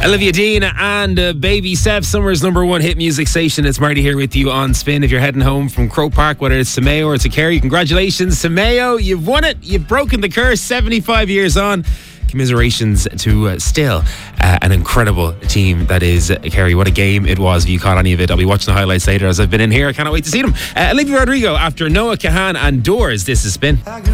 Olivia Dean and Baby Seth, Summer's #1 hit music station. It's Marty here with you on Spin. If you're heading home from Croke Park, whether it's to Mayo or to Kerry, congratulations to Mayo. You've won it. You've broken the curse 75 years on. Commiserations to still an incredible team that is Kerry. What a game it was. If you caught any of it, I'll be watching the highlights later as I've been in here. I cannot wait to see them. Olivia Rodrigo after Noah Kahan and Doors. This is Spin.